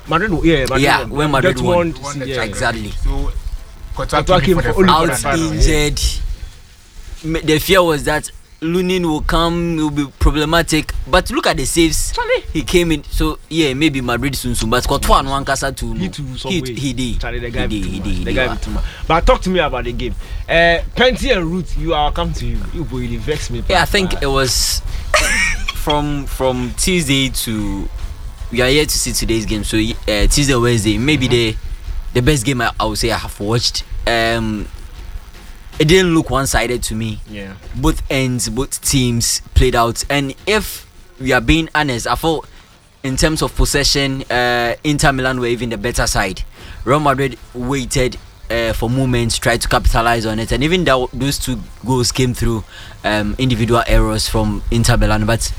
Madrid won. When Madrid won. Exactly. So Courtois came for out injured. The fear was that Lunin will come, will be problematic. But look at the saves. Charlie. He came in. So Maybe Madrid soon. But Courtois and Wankasa too. He did. Charlie, the guy too much. But talk to me about the game. Penty and Ruth, I'll come to you. You really vex me. I think it was from Tuesday to. We are here to see today's game. So Tuesday, Wednesday, maybe the best game I would say I have watched. It didn't look one-sided to me. Yeah. Both ends, both teams played out. And if we are being honest, I thought in terms of possession, Inter Milan were even the better side. Real Madrid waited for moments, tried to capitalize on it, and even those 2 goals came through individual errors from Inter Milan. But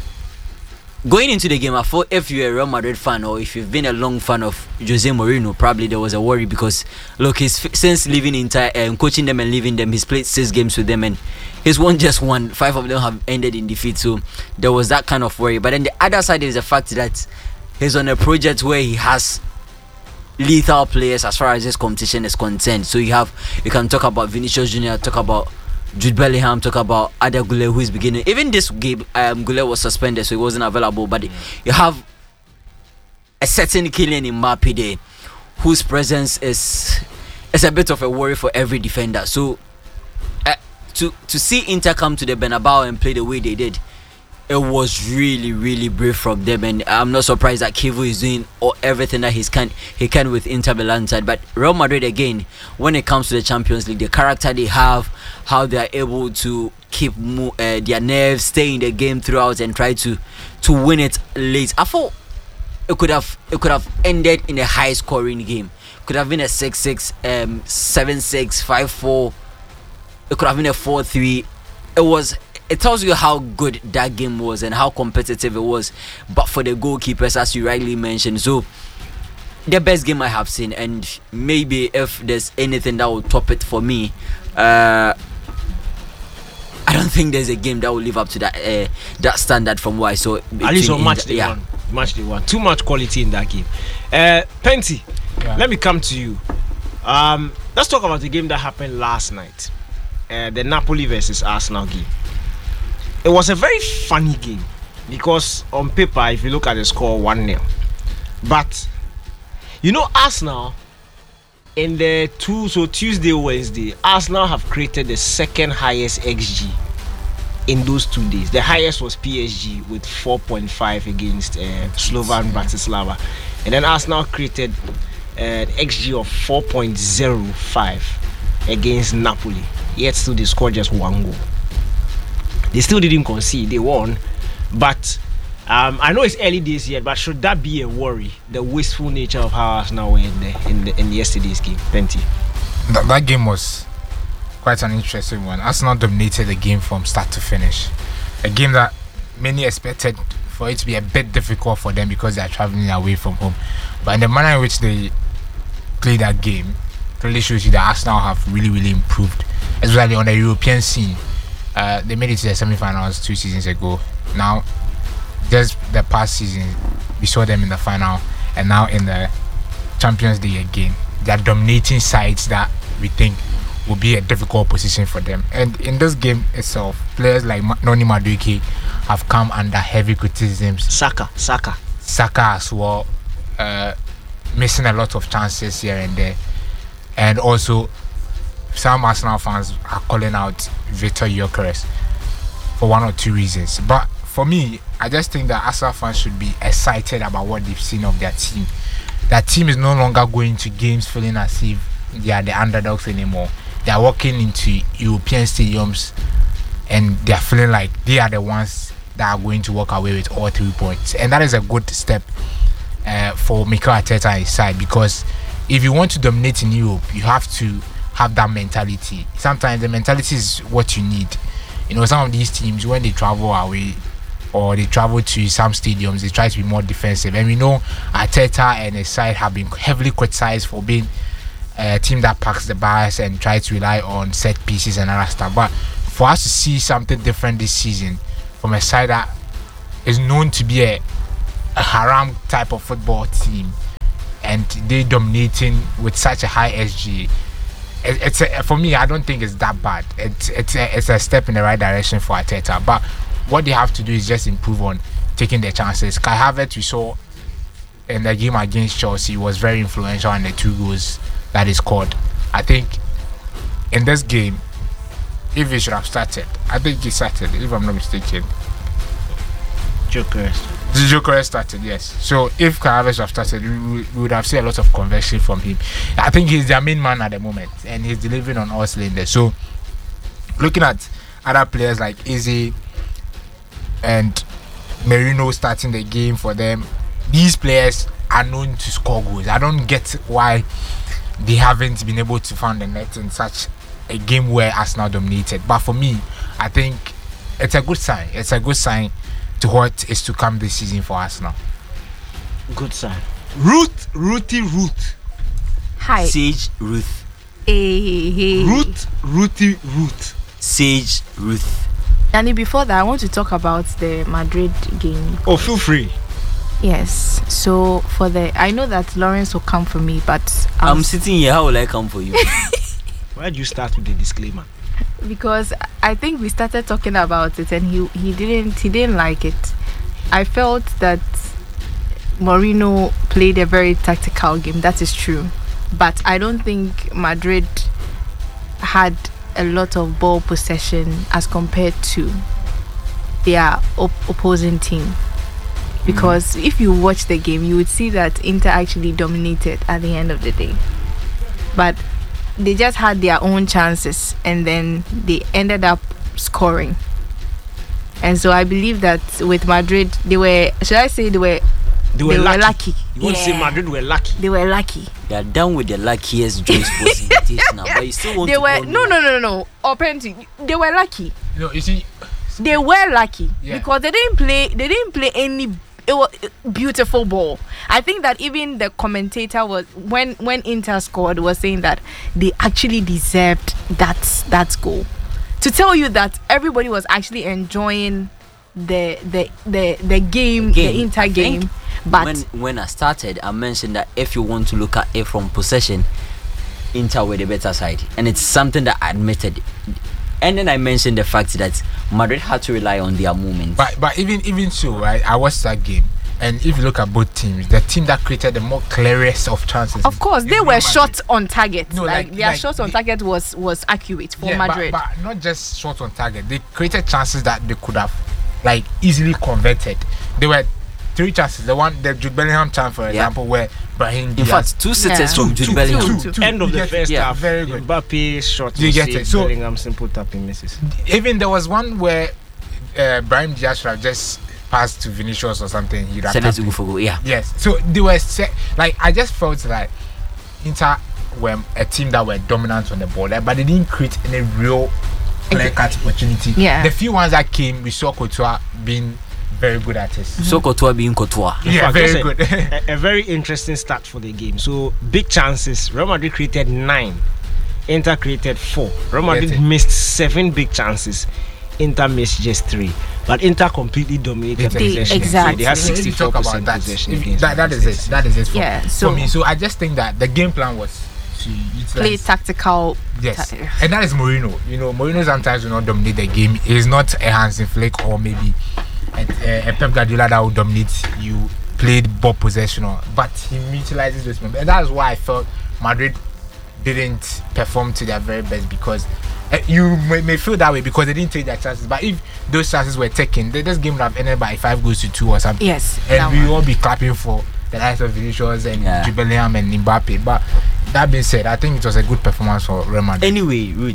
going into the game, I thought if you're a Real Madrid fan or if you've been a long fan of Jose Mourinho, probably there was a worry because look, since leaving Inter, coaching them and leaving them, he's played 6 games with them and he's won just 1. 5 of them have ended in defeat, so there was that kind of worry. But then the other side is the fact that he's on a project where he has lethal players as far as this competition is concerned. So you can talk about Vinicius Junior, talk about Jude Bellingham, talk about Ada Goulet, who is beginning. Even this game, Goulet was suspended, so he wasn't available. But you have a certain Kylian Mbappe there, whose presence is a bit of a worry for every defender. So to see Inter come to the Bernabeu and play the way they did, it was really, really brave from them, and I'm not surprised that Kivu is doing everything that he can with Inter Milan side. But Real Madrid, again, when it comes to the Champions League, the character they have, how they are able to keep their nerves, stay in the game throughout, and try to win it late. I thought it could have ended in a high scoring game. Could have been a 6-6, 7-6, 5-4. It could have been a 4-3. It tells you how good that game was and how competitive it was, but for the goalkeepers, as you rightly mentioned. So the best game I have seen, and maybe if there's anything that will top it for me, I don't think there's a game that will live up to that standard from what I saw. At least on match day one. Too much quality in that game. Penty, let me come to you. Let's talk about the game that happened last night. The Napoli versus Arsenal game. It was a very funny game because on paper, if you look at the score, 1-0. But Arsenal in the Tuesday, Wednesday, Arsenal have created the second highest XG in those 2 days. The highest was PSG with 4.5 against Slovan Bratislava, and then Arsenal created an XG of 4.05 against Napoli. Yet still they scored just 1 goal. They still didn't concede. They won, but I know it's early days yet. But should that be a worry? The wasteful nature of how Arsenal were in yesterday's game, Penty. That game was quite an interesting one. Arsenal dominated the game from start to finish. A game that many expected for it to be a bit difficult for them because they are traveling away from home. But in the manner in which they played that game, really shows you that Arsenal have really, really improved, especially on the European scene. They made it to the semi-finals 2 seasons ago. Now, just the past season, we saw them in the final, and now in the Champions League again. They are dominating sides that we think will be a difficult position for them. And in this game itself, players like Noni Madueke have come under heavy criticisms. Saka as well, missing a lot of chances here and there, and also some Arsenal fans are calling out Victor Gyökeres for 1 or 2 reasons. But for me, I just think that Arsenal fans should be excited about what they've seen of their team. Their team is no longer going to games feeling as if they are the underdogs anymore. They are walking into European stadiums and they are feeling like they are the ones that are going to walk away with all 3 points. And that is a good step for Mikel Arteta and his side, because if you want to dominate in Europe, you have to have that mentality. Sometimes the mentality is what you need. Some of these teams, when they travel away or they travel to some stadiums, they try to be more defensive. And we know Arteta and his side have been heavily criticized for being a team that packs the bars and tries to rely on set pieces and other stuff. But for us to see something different this season from a side that is known to be a haram type of football team, and they dominating with such a high SG. For me, I don't think it's that bad. It's a step in the right direction for Arteta. But what they have to do is just improve on taking their chances. Kai Havertz, we saw in the game against Chelsea, was very influential in the 2 goals that he scored. I think in this game, if he should have started, I think he started, if I'm not mistaken. Joker started, yes. So if Kai Havertz have started, we would have seen a lot of conversion from him. I think he's their main man at the moment, and he's delivering on all cylinders. So looking at other players like Eze and Merino starting the game for them, these players are known to score goals. I don't get why they haven't been able to find the net in such a game where Arsenal dominated. But for me, I think it's a good sign. It's a good sign to what is to come this season for Arsenal. Good sign. Ruthie. Hi. Sage Ruth. Hey. Ruthie. Sage Ruth. Danny, before that, I want to talk about the Madrid game. Oh, feel free. Yes. So I know that Lawrence will come for me, but I'm sitting here. How will I come for you? Why do you start with the disclaimer? Because I think we started talking about it and he didn't like it. I felt that Mourinho played a very tactical game. That is true, but I don't think Madrid had a lot of ball possession as compared to their opposing team. Because if you watch the game, you would see that Inter actually dominated at the end of the day, but they just had their own chances and then they ended up scoring. And so I believe that with Madrid, they were lucky. You want to say Madrid were lucky? They were lucky. They are done with the luckiest Joy Sports invitation now, but you still want to go no. Apparently, they were lucky. No, you see, they were lucky because they didn't play any beautiful ball. I think that even the commentator was when Inter scored was saying that they actually deserved that goal. To tell you that everybody was actually enjoying the game, the Inter game. But when I started, I mentioned that if you want to look at it from possession, Inter were the better side, and it's something that I admitted. And then I mentioned the fact that Madrid had to rely on their movement. But even so, right? I watched that game, and if you look at both teams, the team that created the more clearest of chances, of course, they were shot on target. No, their shot on target was accurate for Madrid. But not just shot on target. They created chances that they could have easily converted. They were 3 chances. The Jude Bellingham chance, for example, where Brahim Diaz. In fact, 2 sitters from Jude Bellingham. Two. End of the first half. Very good. Mbappe shot. You get it. So Bellingham simple tapping misses. Even there was one where Brahim Diaz should have just passed to Vinicius or something. He'd have tapped it. Yeah. Yes. So they were I just felt like Inter were a team that were dominant on the ball, but they didn't create any real clear-cut opportunity. Yeah. The few ones that came, we saw Courtois being very good at it. So Courtois being Courtois. Yeah, very good. a very interesting start for the game. So big chances. Real Madrid created 9. Inter created 4. Real Madrid missed 7 big chances. Inter missed just 3. But Inter completely dominated possession. Exactly. So they had 64% possession. That is it. That is it for me. So I just think that the game plan was to utilize play tactical. Yes, and that is Mourinho. Mourinho sometimes will not dominate the game. He's not a Hansi Flick or maybe a Pep Guardiola that will dominate you. Played ball possession, but he utilizes those moments, and that's why I felt Madrid didn't perform to their very best, because you may feel that way because they didn't take their chances. But if those chances were taken, this game would have ended by 5-2 or something. Yes, and we all be clapping for the likes of Vinicius and Jude Bellingham and Mbappe. But that being said, I think it was a good performance for Real Madrid. Anyway, Ruth,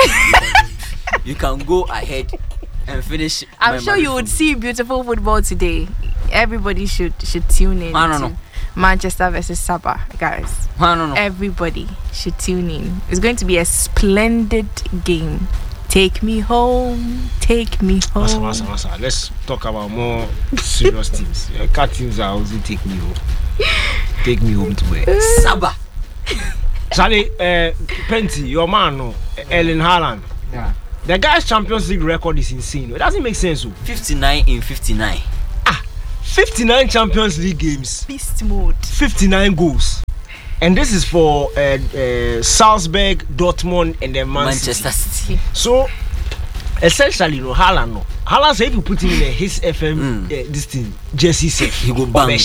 you can go ahead and finish. I'm sure you would see beautiful football today. Everybody should tune in. I don't know. Manchester versus Sabah, guys. I don't know. Everybody should tune in. It's going to be a splendid game. Take me home. Masa. Let's talk about more serious teams. Cat teams are also take me home. Take me home to where? Sabah. Charlie, Penty, your man, Erling Haaland. Yeah. The guy's Champions League record is insane. It doesn't make sense. 59 in 59. 59 Champions League games. Beast mode. 59 goals. and this is for Salzburg, Dortmund, and then Manchester City. So essentially, Haaland say if you put him in his FM this thing jersey set, He go bang.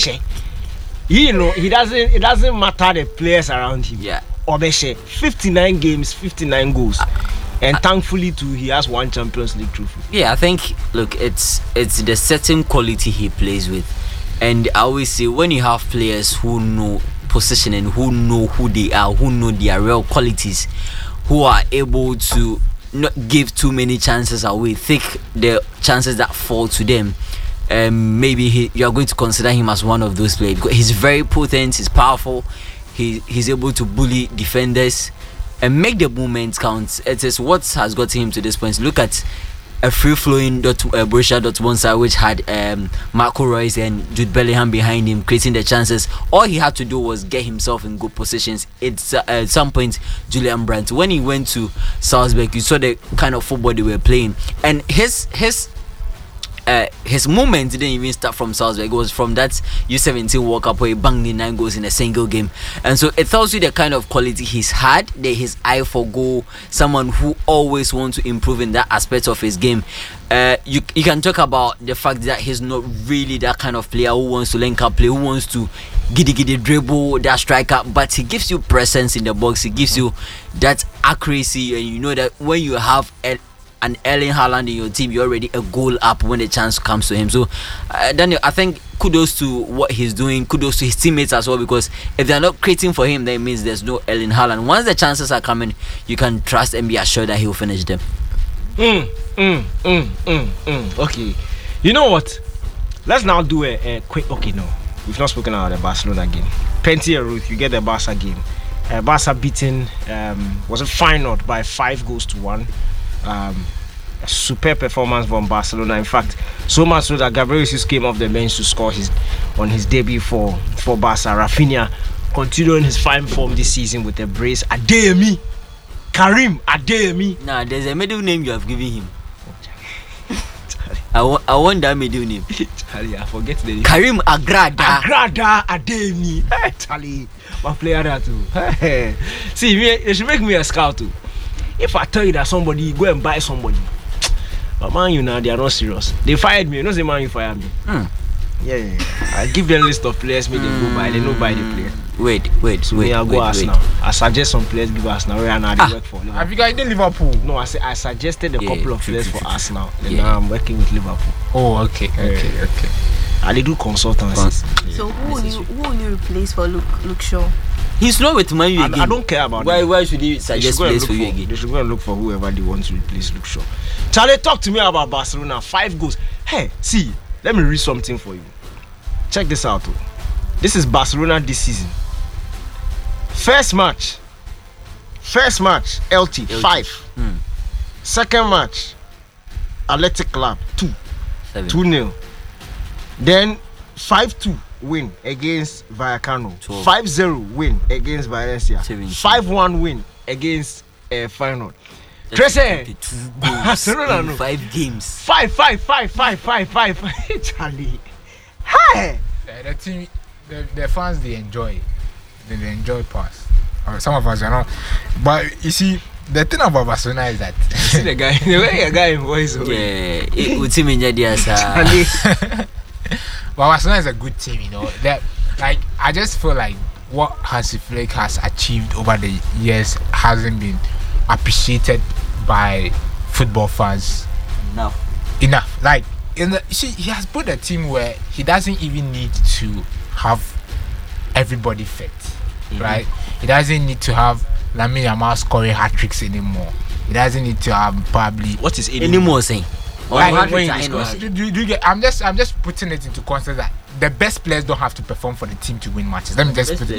It doesn't matter the players around him. Yeah. Obeshe 59 games, 59 goals. And thankfully too, he has one Champions League trophy. Yeah, I think look, it's the certain quality he plays with. And I always say when you have players who know positioning, who know who they are, who know their real qualities, who are able to not give too many chances away, take the chances that fall to them. Maybe you are going to consider him as one of those players because he's very potent, he's powerful, he's able to bully defenders and make the movements count. It is what has gotten him to this point. Look at a free-flowing Borussia Dortmund side which had Marco Reus and Jude Bellingham behind him creating the chances. All he had to do was get himself in good positions. It's at some point Julian Brandt, when he went to Salzburg, you saw the kind of football they were playing, and his movement didn't even start from Salzburg. It was from that U17 World Cup where he banged in 9 goals in a single game. And so it tells you the kind of quality he's had, his eye for goal, someone who always wants to improve in that aspect of his game. You can talk about the fact that he's not really that kind of player who wants to link up play, who wants to giddy dribble, that striker, but he gives you presence in the box, he gives you that accuracy, and you know that when you have an Erling Haaland in your team, you're already a goal up when the chance comes to him. So Daniel, I think kudos to what he's doing, kudos to his teammates as well, because if they're not creating for him, that means there's no Erling Haaland. Once the chances are coming, you can trust and be assured that he'll finish them. Okay, you know what, let's now do a quick, okay, no, we've not spoken about the Barcelona game. Penty and Ruth, you get the Barca game. Barca beaten was a Feyenoord by 5-1. A superb performance from Barcelona. In fact, so much so that Gabriel Jesus came off the bench to score on his debut for Barca. Rafinha continuing his fine form this season with a brace. Adeyemi, Karim Adeyemi. Nah, there's a middle name you have given him. I want that middle name. Charlie, I forget the name. Karim Agrada Adeyemi. Hey, Charlie, my player that too. Hey. See, they should make me a scout too. If I tell you that somebody go and buy somebody, but Man U now they are not serious. They fired me. You know, say Man U fired me. Yeah. I give them a list of players, make them go buy. They don't buy the player. Wait. I go Arsenal. I suggest some players give Arsenal. Where now they work for Liverpool. Have you guys done Liverpool? No, I suggested a couple of players for Arsenal. And Yeah. now I'm working with Liverpool. Oh, okay. And they do consultancies. So who will you replace for Luke Shaw? He's not with Man U again. I don't care about that. Why should he They should suggest go and players look for you again? They should go and look for whoever they want to replace Luke Shaw. Charlie, talk to me about Barcelona. 5 goals. Hey, see, let me read something for you. Check this out. This is Barcelona this season. First match, LT 5. Second match, Athletic Club 2-0. Then 5-2 win against Vallecano, 5-0 win against Valencia, 5-1 win against Feyenoord. Tracy, Barcelona no 5 games. 5. Charlie, hey. The team, the fans, they enjoy pass. Some of us are not, but you see, the thing about Barcelona is that See the way a guy voice. Yeah, it would seem in Charlie. But Barcelona is a good team, you know. That, like, I just feel like what Hansi Flick has achieved over the years hasn't been appreciated by football fans enough. Like, he has put a team where he doesn't even need to have everybody fit, right? He doesn't need to have Lamine Yamal scoring hat tricks anymore. He doesn't need to have probably What is anymore saying. Like, when you score. do you get? I'm just putting it into context that the best players don't have to perform for the team to win matches. Let me just put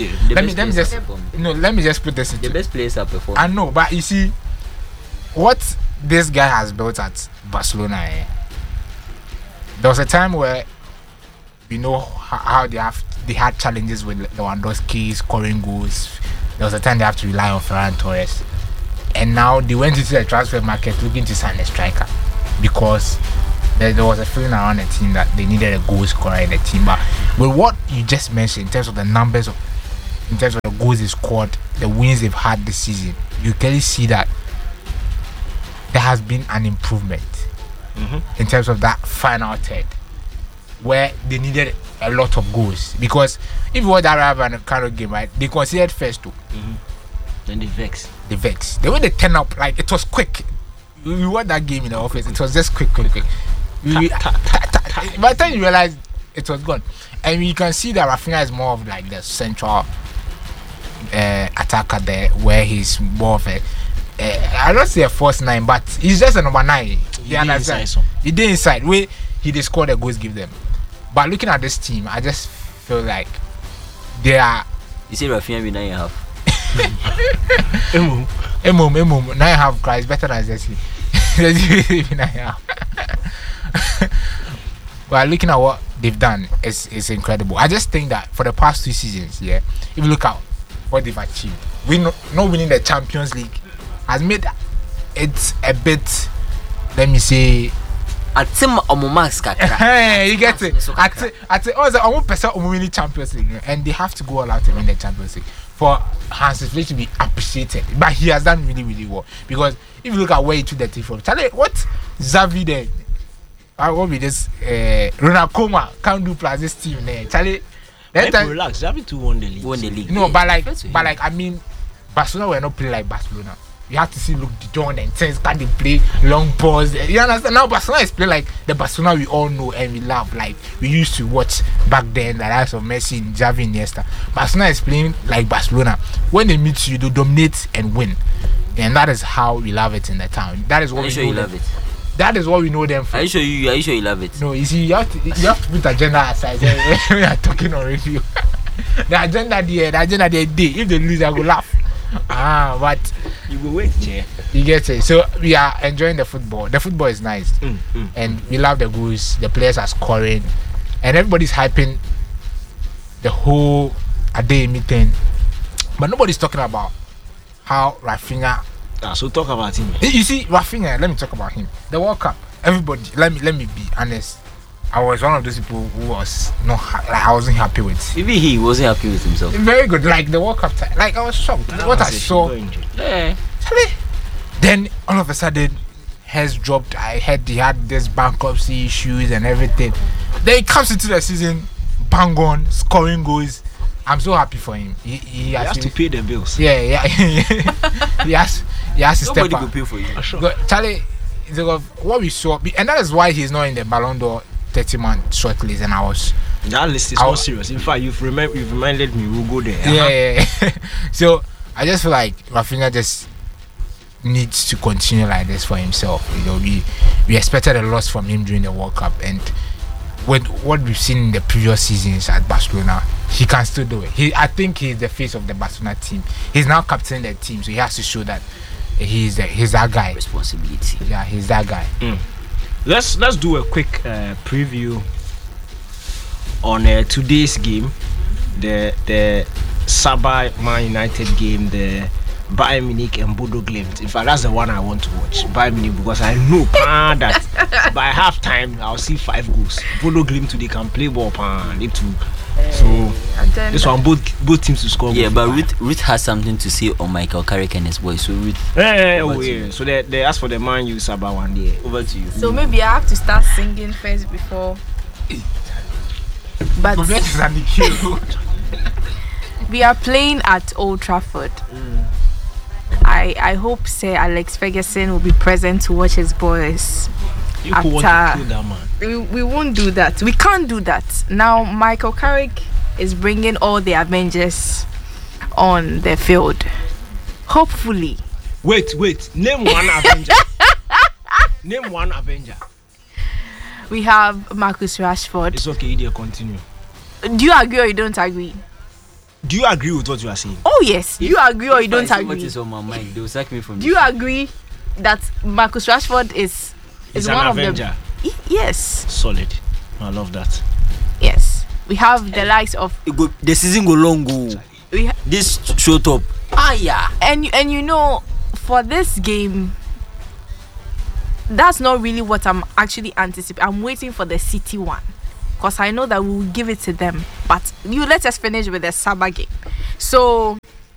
this into. The best players are performing. I know, but you see, what this guy has built at Barcelona. There was a time where we know how they had challenges with Lewandowski scoring goals. There was a time they have to rely on Ferran Torres, and now they went into the transfer market looking to sign a striker, because there was a feeling around the team that they needed a goal scorer in the team. But with what you just mentioned in terms of the numbers in terms of the goals they scored, the wins they've had this season, you clearly see that there has been an improvement in terms of that final third, where they needed a lot of goals. Because if you watch that Arab kind of game, right, they considered first too. Then they vex. The way they turn up, like it was quick. We watched that game in the office. It was just quick. By the time you realize it was gone, and you can see that Rafinha is more of like the central attacker there, where he's more of a I don't say a false 9, but he's just a number 9. He understand. He did inside where he did score the goals, give them. But looking at this team, I just feel like they are. You say Rafinha be 9.5. Emum 9.5 cries better than Zesi. 9.5. But looking at what they've done is incredible. I just think that for the past 2 seasons, if you look at what they've achieved, not winning the Champions League has made it a bit, let me say, hey, you get it. At also almost percent winning Champions League, and they have to go all out to win the Champions League for Hansi Flick to be appreciated. But he has done really, really well, because if you look at where he took the team from, Charlie, what Xavi there, I will be this Ronald Koeman can't do plus this team there, Charlie. Relax, Xavi to won the league. No, but like I mean, Barcelona were not playing like Barcelona. You have to see Luke de Jong and things. Can they play long balls? You understand? Now Barcelona is playing like the Barcelona we all know and we love, like we used to watch back then, the likes of Messi, Xavi, Iniesta. Barcelona is playing like Barcelona. When they meet you, they dominate and win, and that is how we love it in the town. That is what we know. You love it. That is what we know them for. Are you sure you love it? No, you see, you have to put agenda aside when we are talking on radio. the agenda there, if they lose, I will laugh. But you will wait, yeah. You get it. So we are enjoying the football. The football is nice, and we love the goals. The players are scoring, and everybody's hyping the whole Adeyemi thing. But nobody's talking about how Rafinha. So talk about him. You see, Rafinha. Let me talk about him. The World Cup. Everybody, let me be honest. I was one of those people who was not I wasn't happy with. Maybe he wasn't happy with himself. Very good, like the World Cup time. Like I was shocked. What I saw. Yeah. Then all of a sudden, has dropped. I heard he had this bankruptcy issues and everything. Then he comes into the season, bang on, scoring goals. I'm so happy for him. He has to pay the bills. Yeah. he has to step up. Nobody will pay for you. Sure. Charlie, what we saw, and that is why he's not in the Ballon d'Or 30-man shortlist. And that list is not serious. In fact, you've reminded me. We'll go there. Yeah. So I just feel like Rafinha just needs to continue like this for himself. We expected a lot from him during the World Cup, and with what we've seen in the previous seasons at Barcelona, he can still do it. I think he's the face of the Barcelona team. He's now captaining the team, so he has to show that he's that guy. Responsibility. Yeah, he's that guy. Let's do a quick preview on today's game, the Sabah Man United game, the Bayern Munich and Bodo Glimt. In fact, that's the one I want to watch, Bayern Munich, because I know that by half time I'll see 5 goals. Bodo Glimt today can play ball, need to. So this one both teams to score. Yeah, but Ruth has something to say on Michael Carrick and his boys. So Ruth. So they asked for the Man U Sabah one day. Over to you. So maybe I have to start singing first before. But we are playing at Old Trafford. I hope Sir Alex Ferguson will be present to watch his boys. You want to kill that man. We won't do that. We can't do that. Now Michael Carrick is bringing all the Avengers on the field. Hopefully. Wait. Name one Avenger. Name one Avenger. We have Marcus Rashford. It's okay, dear, continue. Do you agree or you don't agree? Do you agree with what you are saying? Oh yes. Do you agree or you don't agree? What is on my mind? They will sack me from. Do you agree that Marcus Rashford is one of Avenger. Them? Yes. Solid. I love that. Yes. We have the likes of the season go long go. This showed up. Yeah. And you know, for this game, that's not really what I'm actually anticipating. I'm waiting for the City one, because I know that we'll give it to them. But let us finish with the Sabah game. So,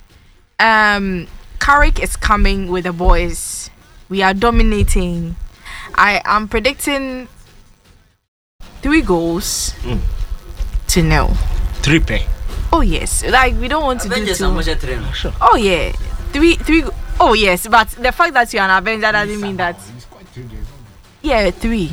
Carrick is coming with the boys. We are dominating. I am predicting 3 goals to 0. 3 pay. Oh yes, like we don't want to Avengers do are too. much sure. Oh yeah, three. Oh yes, but the fact that you're an Avenger doesn't mean that. Yeah, 3.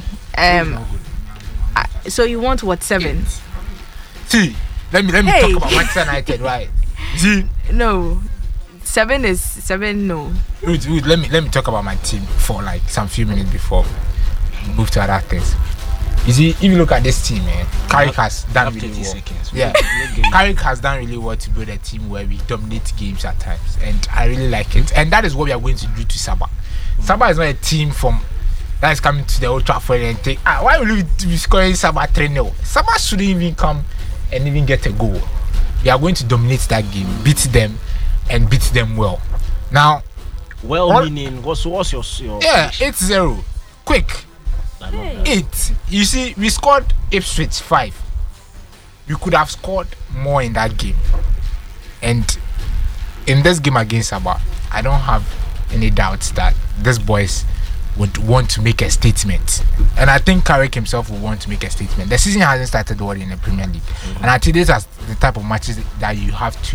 So you want what, 7? See, let me Hey. talk about Manchester United, right? See, No, 7 is 7. No. wait, let me talk about my team for like some few minutes before we move to other things. You see, if you look at this team, man, Carrick has done really well. Seconds. Yeah, Carrick has done really well to build a team where we dominate games at times, and I really like it. And that is what we are going to do to Sabah. Sabah is not a team that is coming to the Old Trafford and think, why will we be scoring Sabah 3-0? Sabah shouldn't even come and even get a goal. We are going to dominate that game, beat them, and beat them well. Now, Meaning, what's your yeah, 8-0, quick. I love that. 8. You see, we scored Ipswich 5. We could have scored more in that game. And in this game against Sabah, I don't have any doubts that these boys would want to make a statement. And I think Carrick himself will want to make a statement. The season hasn't started well in the Premier League. And I think this is the type of matches that you have to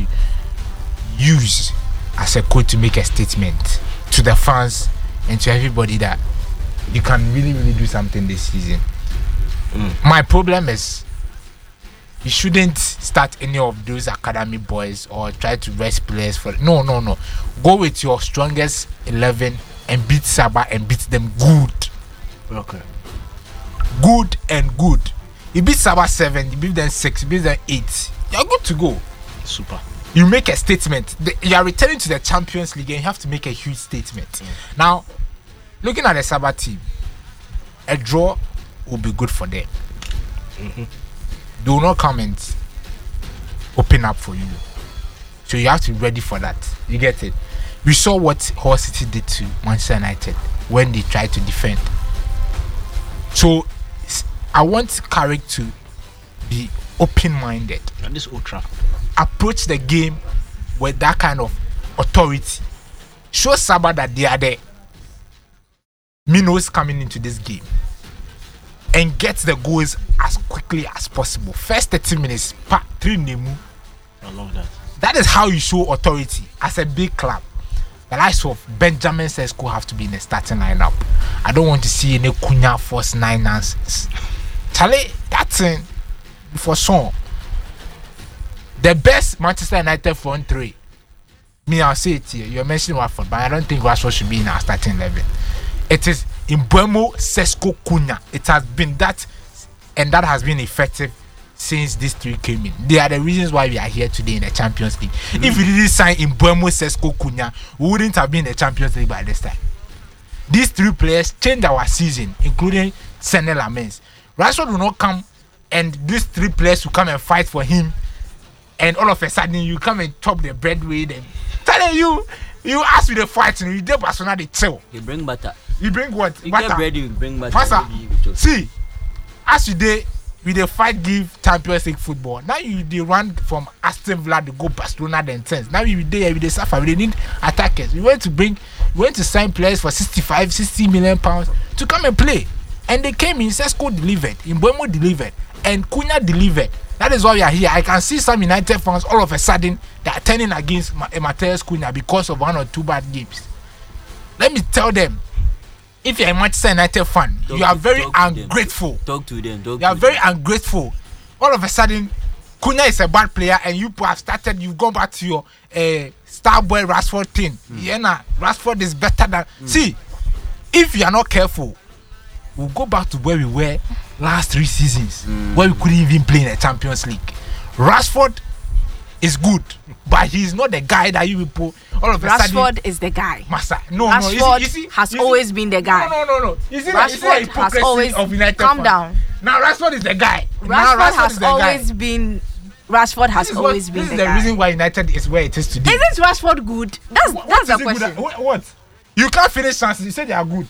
use as a coach to make a statement to the fans and to everybody that you can really, really do something this season. My problem is you shouldn't start any of those academy boys or try to rest players for. No. Go with your strongest 11 and beat Sabah and beat them good. Okay. Good and good. You beat Sabah 7, you beat them 6, you beat them 8. You're good to go. Super. You make a statement. You are returning to the Champions League and you have to make a huge statement. Now, looking at the Sabah team, a draw will be good for them. They will not come and open up for you. So you have to be ready for that. You get it? We saw what Hull City did to Manchester United when they tried to defend. So I want Carrick to be open-minded. And this Old Trafford. Approach the game with that kind of authority. Show Sabah that they are the minnows coming into this game. And get the goals as quickly as possible. First 30 minutes, 3 Nemu. I love that. That is how you show authority as a big club. The likes of Benjamin Sesko have to be in the starting lineup. I don't want to see any Cunha force 9 nonsense. Charlie, that's in for sure. The best Manchester United front 3. Me, I'll say it here. You're mentioning Watford, but I don't think Rashford should be in our starting 11. It is Mbeumo, Sesko, Cunha. It has been that, and that has been effective since these 3 came in. They are the reasons why we are here today in the Champions League. If we didn't sign Mbeumo, Sesko, Cunha, we wouldn't have been in the Champions League by this time. These 3 players changed our season, including Senne Lamens. Rashford will not come, and these 3 players will come and fight for him, and all of a sudden you come and chop the bread with them. Telling you ask me the fight, you did Barcelona they chill. You bring butter. You bring what? You Butter. get bread, you bring butter. Pastor, you give it see, as you dey with the fight give Champions League football. Now you dey run from Aston Villa to go Barcelona then 10. Now you dey with the suffer. We need attackers. We went to sign players for 60 million pounds to come and play. And they came in, Sesko delivered, Mbeumo delivered, and Cunha delivered. That is why we are here. I can see some United fans all of a sudden they are turning against Matheus Cunha because of 1 or 2 bad games. Let me tell them, if you're a Manchester United fan, you are very ungrateful. Talk to them. You are very ungrateful. All of a sudden, Cunha is a bad player, and you have started. You've gone back to your star boy Rashford thing. Yeah, nah, Rashford is better than. See, if you are not careful, we'll go back to where we were last 3 seasons, where we couldn't even play in the Champions League. Rashford is good, but he's not the guy that you will put. All of a sudden, Rashford is the guy. Master, no. Rashford has always been the guy. No. You see Rashford the has always. of United Calm fans. down. Now Rashford is the guy. Rashford has always been. Rashford has always been this the is the guy. reason why United is where it is today. Isn't Rashford good? That's the question. What? You can't finish chances. You said they are good.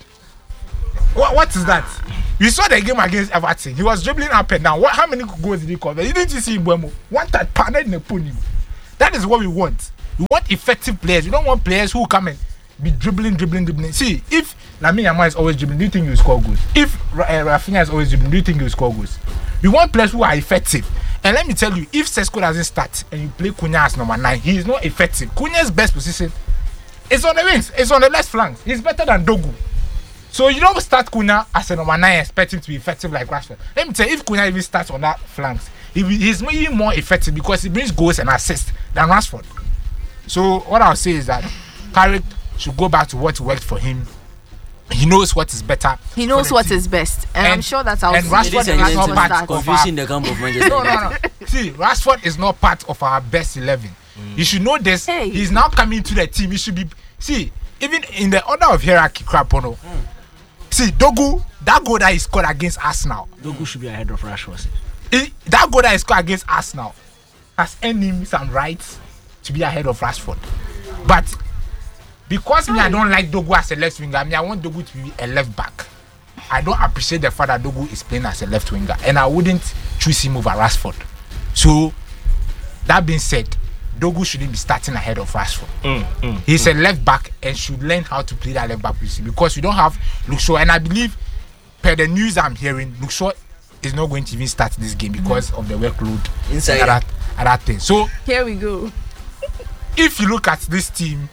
What is that? You saw the game against Everton. He was dribbling up and down. How many goals did he cover? You didn't see Mbeumo. One that partnered in the pony. That is what we want. We want effective players. We don't want players who come and be dribbling. See, if Lamine Yamal is always dribbling, do you think he will score goals? If Rafinha is always dribbling, do you think he will score goals? We want players who are effective. And let me tell you, if Sesko doesn't start and you play Cunha as number 9, he is not effective. Cunha's best position is on the wings. It's on the left flank. He's better than Dogu. So you don't start Cunha as a number 9 expecting to be effective like Rashford. Let me tell you, if Cunha even starts on that flank, he's even more effective because he brings goals and assists than Rashford. So what I'll say is that Carrick should go back to what worked for him. He knows what is better. He knows what is best, and I'm sure that's our. And Rashford is not part of our. The camp of Manchester. No. See, Rashford is not part of our best 11. You should know this. Hey. He's now coming to the team. He should be. See, even in the order of hierarchy, Krapono. See, Dogu, that goal that he scored against Arsenal. Dogu should be ahead of Rashford. That goal that he scored against Arsenal has earned him some rights to be ahead of Rashford. But because I don't like Dogu as a left winger, I want Dogu to be a left back. I don't appreciate the fact that Dogu is playing as a left winger, and I wouldn't choose him over Rashford. So, that being said, Dogu shouldn't be starting ahead of Rashford. He's a left back and should learn how to play that left back position because we don't have Luke Shaw. And I believe, per the news I'm hearing, Luke Shaw is not going to even start this game because of the workload inside that thing. So, here we go. If you look at this team,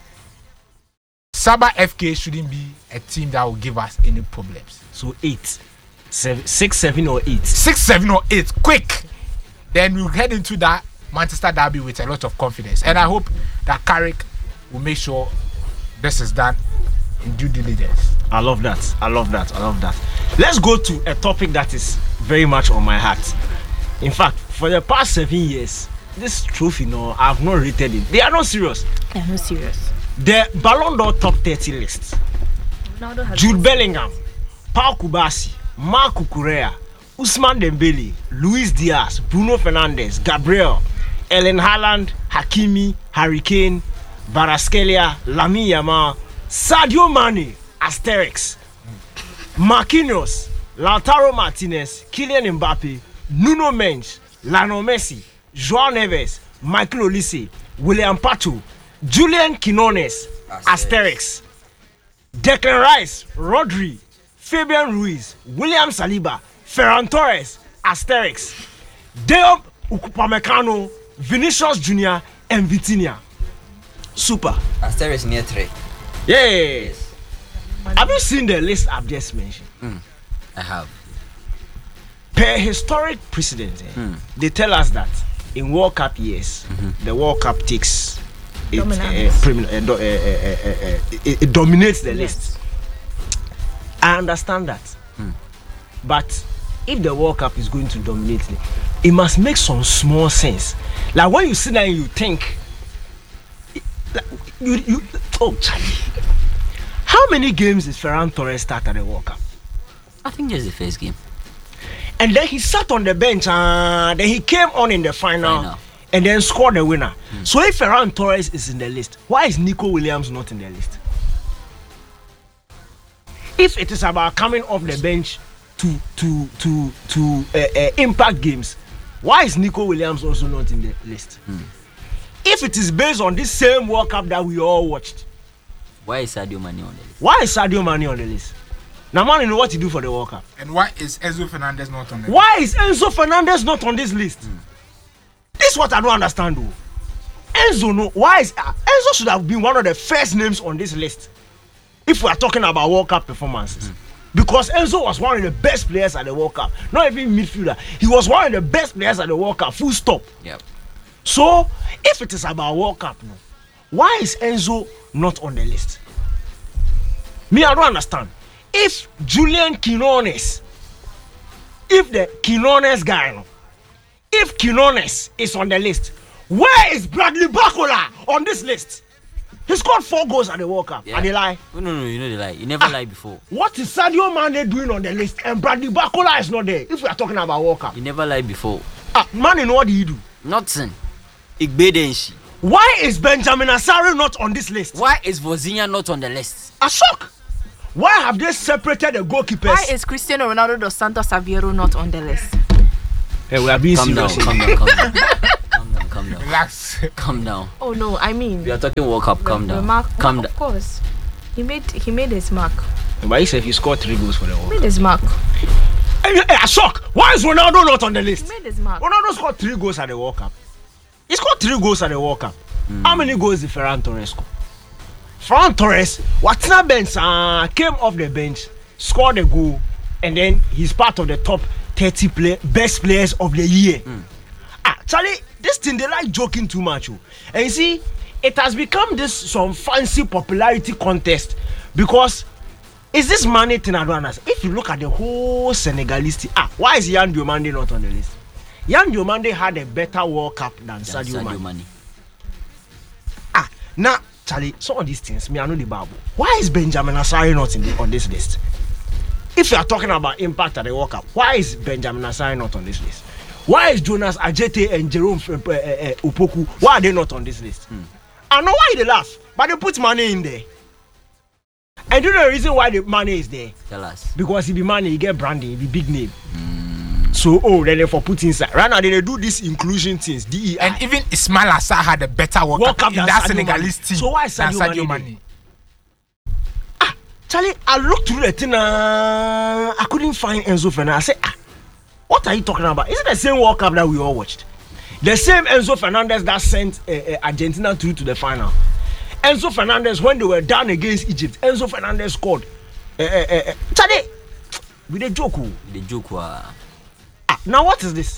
Saba FK shouldn't be a team that will give us any problems. So 8, 7, 6, 7 or 8. 6, 7 or 8, quick. Then we'll head into that Manchester derby with a lot of confidence. And I hope that Carrick will make sure this is done in due diligence. I love that. Let's go to a topic that is very much on my heart. In fact, for the past 7 years, this trophy, I've not rated it. They are not serious. The Ballon d'Or top 30 list. Jude Bellingham, Paul Kubasi, Marc Cucurella, Ousmane Dembele, Luis Diaz, Bruno Fernandes, Gabriel, Erling Haaland, Hakimi, Harry Kane, Kvaratskhelia, Lamine Yamal, Sadio Mane, Asterix, Marquinhos, Lautaro Martinez, Kylian Mbappe, Nuno Mendes, Lionel Messi, Joao Neves, Michael Olise, William Pato, Julian Quinones, Asterix, Declan Rice, Rodri, Fabian Ruiz, William Saliba, Ferran Torres, Asterix, Deo Upamecano, Vinicius Junior, and Vitinha. Super. Asterix near 3. Yes. Have you seen the list I've just mentioned? I have. Per historic precedent, they tell us that in World Cup years, the World Cup takes it dominates the list. I understand that, but if the World Cup is going to dominate, it must make some small sense. Like when you sit there and you think, oh Charlie, how many games did Ferran Torres start at the World Cup? I think just the first game. And then he sat on the bench and then he came on in the final. And then scored the winner. So if Ferran Torres is in the list, why is Nico Williams not in the list? If it is about coming off the bench to impact games, why is Nico Williams also not in the list? If it is based on this same World Cup that we all watched, why is Sadio Mane on the list? Why is Sadio Mane on the list? Now, man, you know what to do for the World Cup. And why is Enzo Fernandez not on the list? Why is Enzo Fernandez not on this list? This is what I don't understand, though. Enzo should have been one of the first names on this list if we are talking about World Cup performances. Because Enzo was one of the best players at the World Cup. Not even midfielder. He was one of the best players at the World Cup. Full stop. Yep. So, if it is about World Cup, why is Enzo not on the list? Me, I don't understand. If Julian Quinones, if the Quinones guy, if Quinones is on the list, where is Bradley Barcola on this list? He scored 4 goals at the World Cup. Yeah. And they lie. No, you know they lie. You never lied before. What is Sadio Mane doing on the list? And Bradley Barcola is not there. If we are talking about World Cup. You never lied before. Mane, what did he do? Nothing. Igbedenshi. Why is Benjamin Asare not on this list? Why is Vozinha not on the list? A shock. Why have they separated the goalkeepers? Why is Cristiano Ronaldo dos Santos Aveiro not on the list? Hey, we are being serious. Calm down. calm down. Relax. Calm down. Oh no, I mean. We are talking World Cup. Calm down. Calm down. Of course, he made his mark. But he said he scored 3 goals for the World He made his mark. Hey, shock! Why is Ronaldo not on the list? He made his mark. Ronaldo scored 3 goals at the World Cup. He scored 3 goals at the World Cup. How many goals did Ferran Torres score? Ferran Torres, Watina bench came off the bench, scored a goal, and then he's part of the top 30 best players of the year. Charlie, this thing they like joking too much. And you see, it has become some fancy popularity contest because it's this money thing I don't understand. If you look at the whole Senegalese team, why is Yan Diomande not on the list? Yan Diomande had a better World Cup than Sadio Mane. Now, Charlie, some of these things, me I know the Bible. Why is Benjamin Asare not on this list? If you are talking about impact at the World Cup, why is Benjamin Asare not on this list? Why is Jonas Ajete and Jerome Opoku, why are they not on this list? I know why they laugh, but they put money in there. And do you know the reason why the money is there? Tell us. Because if the money, you get branding, it be big name. So, then they for put inside. Right now, they do this inclusion things, DEI. And even Ismail Assar had a better World Cup in that Senegalese team. So why is Sadio Mane? Charlie, I looked through the thing, I couldn't find Enzo Fernandez. I said, what are you talking about? Is it the same World Cup that we all watched? The same Enzo Fernandez that sent Argentina through to the final. Enzo Fernandez, when they were down against Egypt, Enzo Fernandez scored. Charlie, with a joke. The joke. Now what is this?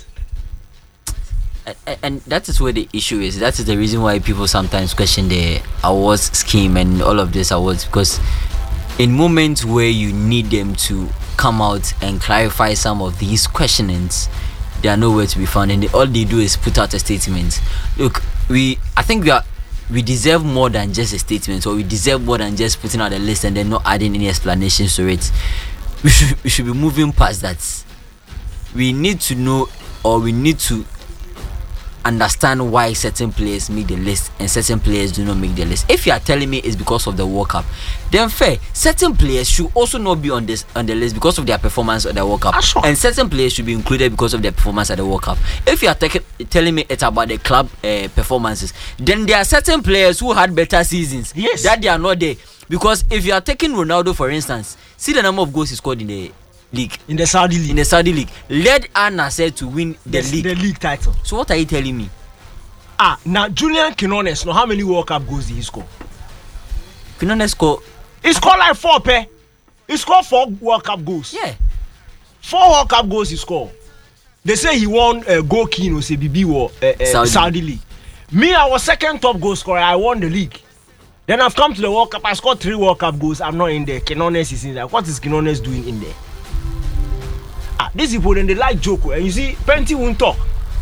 And that is where the issue is. That is the reason why people sometimes question the awards scheme and all of these awards, because in moments where you need them to come out and clarify some of these questionings, they are nowhere to be found, and all they do is put out a statement. Look, I think we deserve more than just a statement, or we deserve more than just putting out a list and then not adding any explanations to it. We should be moving past that. We need to know, or we need to understand why certain players make the list and certain players do not make the list. If you are telling me it's because of the World Cup, then fair. Certain players should also not be on the list because of their performance at the World Cup, and certain players should be included because of their performance at the World Cup. If you are telling me it's about the club performances, then there are certain players who had better seasons that they are not there. Because if you are taking Ronaldo, for instance, see the number of goals he scored in the league, in the Saudi league, led Al Nassr to win the league title. So what are you telling me? Now Julian Quinones, how many World Cup goals did he score? Quinones scored. He scored like 4 pair. He scored 4 World Cup goals. Yeah, 4 World Cup goals he scored. They say he won Goal King or CBB Saudi league. Me, I was second top goal scorer. I won the league. Then I've come to the World Cup. I scored 3 World Cup goals. I'm not in there. Quinones is in there. What is Quinones doing in there? These people, then they like joke. And you see, Penty won't talk.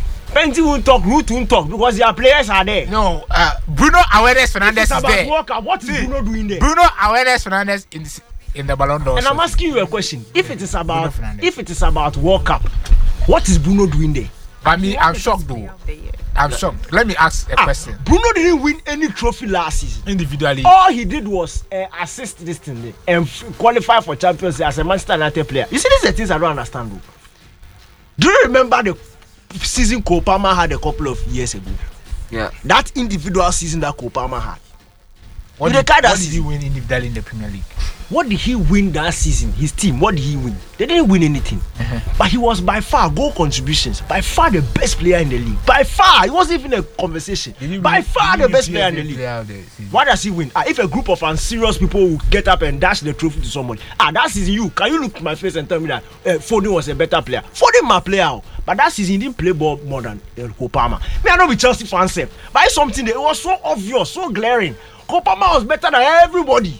Root won't talk because their players are there. No, Bruno Aweres Fernandez is there. World Cup. What is Bruno doing there? Bruno Aweres Fernandez in the Ballon d'Or. And I'm asking you a question. If it is about World Cup, what is Bruno doing there? But me, I'm shocked though. I'm shocked. Let me ask a question. Bruno didn't win any trophy last season. Individually. All he did was assist this thing and qualify for Champions League as a Manchester United player. You see, these are the things I don't understand, bro. Do you remember the season Cole Palmer had a couple of years ago? Yeah. That individual season that Cole Palmer had. What did he win individually in the Premier League? What did he win that season? His team, what did he win? They didn't win anything. But he was by far, goal contributions, by far the best player in the league. By far, it wasn't even a conversation. By far the best player in the league. What does he win? If a group of unserious people will get up and dash the trophy to somebody, that season can you look at my face and tell me that Foden was a better player? Foden my player, but that season he didn't play ball more than Cole Palmer. Me, I don't be Chelsea fan self, but it's something that it was so obvious, so glaring. Cole Palmer was better than everybody.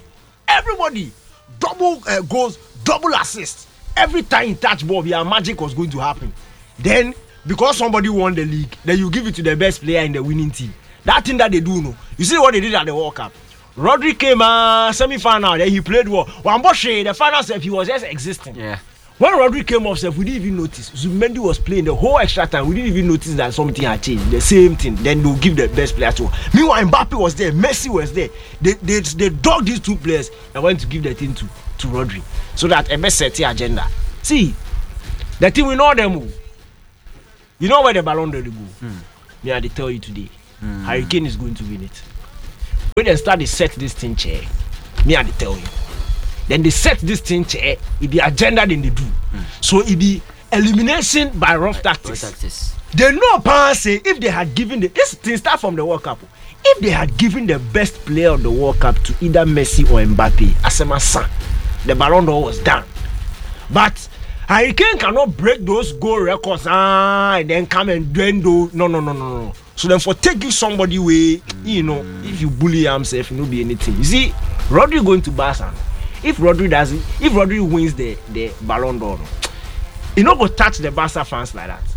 Double goals, double assists. Every time he touched ball, magic was going to happen. Then, because somebody won the league, then you give it to the best player in the winning team. That thing that they do, no. You see what they did at the World Cup? Rodri came semi-final, then he played well. Wamboshe, the final step, he was just existing. Yeah. When Rodri came off, we didn't even notice. Zubimendi was playing the whole extra time. We didn't even notice that something had changed. The same thing. Then they'll give the best player to. Meanwhile, Mbappe was there. Messi was there. They dogged these 2 players and went to give the thing to Rodri. So that a best set agenda. See, the team we know them. You know where the Ballon d'Or go. Me, I tell you today, Harry Kane is going to win it. When they start, they set this thing chair. Me, I tell you. Then they set this thing chair. It be agenda, then they do. So it be elimination by rough tactics. They know, say if they had given this thing start from the World Cup. If they had given the best player of the World Cup to either Messi or Mbappe, Asema San, the Ballon d'Or was done. But Harry Kane cannot break those goal records and then come and then do no. So then for taking somebody away, if you bully himself, it will be anything. You see, Rodri going to Barca. If Rodri wins the Ballon d'Or, he not go touch the Barca fans like that.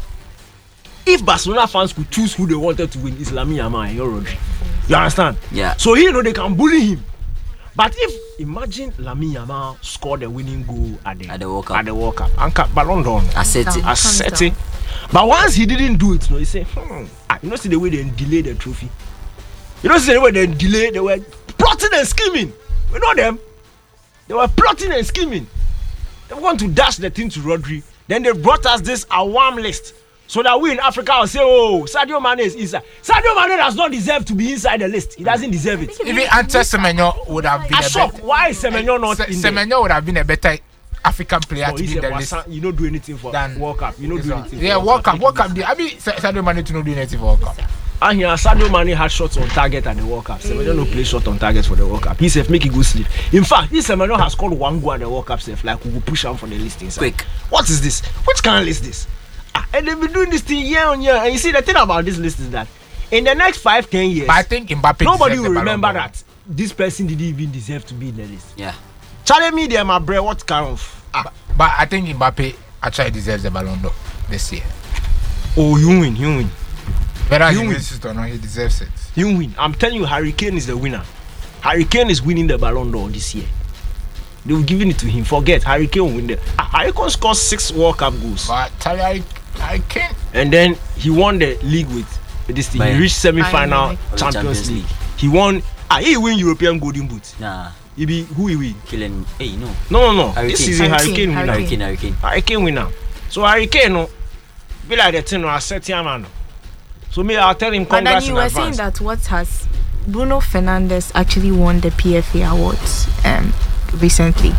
If Barcelona fans could choose who they wanted to win, it's Lamine Yamal and Rodri. You understand? Yeah. So they can bully him. But if imagine Lamine Yamal scored the winning goal at the World Cup, and Ballon d'Or, I set it. But once he didn't do it, he said, see the way they delay the trophy. See the way they delay. They were plotting and scheming. We know them. They were plotting and scheming. They want to dash the thing to Rodri. Then they brought us this awam list. So that we in Africa will say, Sadio Mane is inside. Sadio Mane does not deserve to be inside the list. He doesn't deserve it. Even Ante Semenyo would have been a better. Why is Semenyo not in there? Semenyo would have been a better African player to be in the list. You don't do anything for World Cup. You don't do anything. Yeah, World Cup. I mean, Sadio Mane to not do anything for World Cup. And here, Sadio Mane had shots on target at the World Cup. Semenyo no play shot on target for the World Cup. He said, make it go sleep. In fact, this Semenyo has scored one goal at the World Cup. Like we will push him for the list inside. Quick. What is this? Which kind of list is this? And they've been doing this thing year on year. And you see, the thing about this list is that in the next 5-10 years, but I think Mbappe nobody will remember that this person didn't even deserve to be in the list. Yeah. Challenge me there, my bro. What kind of? But I think Mbappe actually deserves the Ballon d'Or this year. Oh, you win. Whether he wins it or not, he deserves it. You win. I'm telling you, Harry Kane is the winner. Harry Kane is winning the Ballon d'Or this year. They've given it to him. Forget, Harry Kane will win it. Harry Kane scored 6 World Cup goals. But Harry Kane. And then he won the league with this thing. He reached semi-final Champions League. He won. He win European Golden Boot. Nah. He be who he win? Killing. Hey, no. No. Harry This Kane. season Harry Kane winner. Harry Kane winner. So Harry Kane no be like the thing I set him man. So me I'll tell him congrats in advance. But then you were saying that what has Bruno Fernandes actually won the PFA awards recently.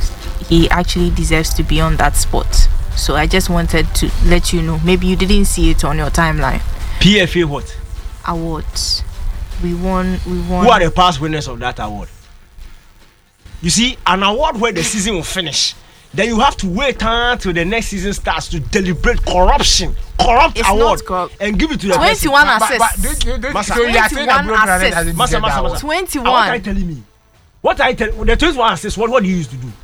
He actually deserves to be on that spot. So I just wanted to let you know. Maybe you didn't see it on your timeline. PFA what? Awards. We won. Who are the past winners of that award? You see, an award where the season will finish. Then you have to wait until the next season starts to deliberate corrupt award and give it to the 21 assists. So you are saying that Bruno Fernandes has Masa. 21. What are you telling me? The 21 assists, what do you used to do?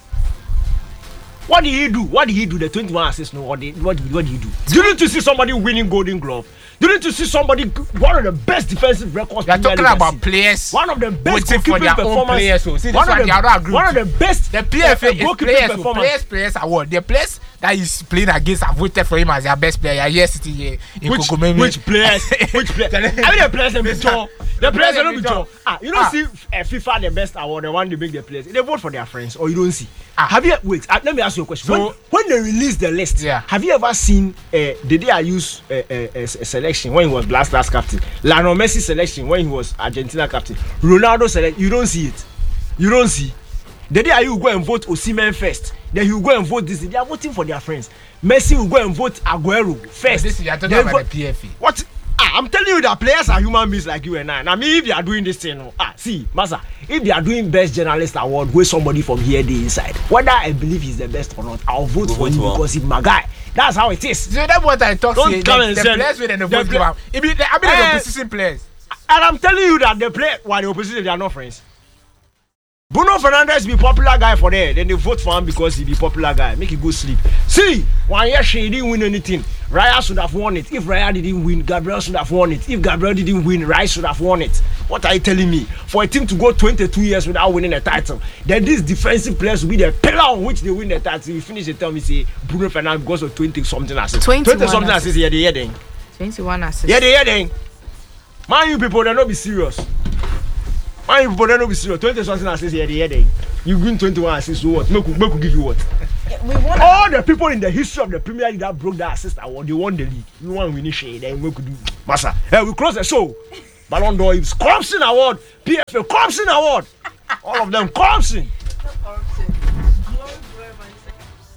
What did he do? The 21 assists, no, what did he do? Didn't you see somebody winning Golden Glove? Didn't you see somebody, one of the best defensive records? You're talking about players. One of the best waiting for their own players. So see, one of the best. The PFA is players award. The players that is playing against have voted for him as their best player. Yes, sitting here in Kokomemi. Which players? I mean the players in Bichon. The players are not Bichon. You don't see FIFA the best award, the one they make the players. They vote for their friends, or you don't see. Have you let me ask you a question. So, when they release the list, have you ever seen did they use a selection when he was last captain? Lionel Messi selection when he was Argentina captain. Ronaldo selection, you don't see it. You don't see. The day you go and vote Osimhen first, then you go and vote this. They are voting for their friends. Messi will go and vote Aguero first. This is you're talking about the PFA. What? I'm telling you that players are human beings like you and I. Now, if they are doing this thing, see, Masa, if they are doing best journalist award, where somebody from here the inside, whether I believe he's the best or not, I'll vote for him because he's my guy. That's how it is. So that's what I thought. Don't come and the say players with the vote give out. I mean the opposition players. And I'm telling you that the opposition, they are not friends. Bruno Fernandes be popular guy for there. Then they vote for him because he be popular guy. Make it go sleep. See, 1 year he didn't win anything. Raya should have won it. If Raya didn't win, Gabriel should have won it. If Gabriel didn't win, Raya should have won it. What are you telling me? For a team to go 22 years without winning a title, then these defensive players will be the pillar on which they win the title. You finish, they tell me say Bruno Fernandes because of 20 something assists. 20 something assists. Yeah, they then. 21 assists. Yeah, they then. Man, you people, they not be serious. Man, you people, they not be serious. 20 something assists. Yeah, they then. You win 21 assists. So what? Make give you what? All the people in the history of the Premier League that broke that assist award, they won the league. You want to win shade, then we could do. Massa, we close the show. Ballon d'Or is Corruption Award, PFA Corruption Award. All of them corruption.